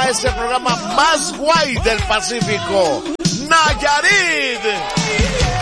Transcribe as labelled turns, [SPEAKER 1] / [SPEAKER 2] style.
[SPEAKER 1] a este programa más guay del Pacífico, Nayarit.